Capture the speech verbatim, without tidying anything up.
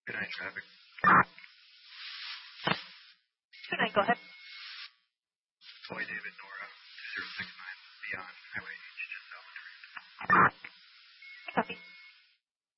Good night, traffic. Good night, go ahead. Boy, David, Nora, two zero six nine, beyond.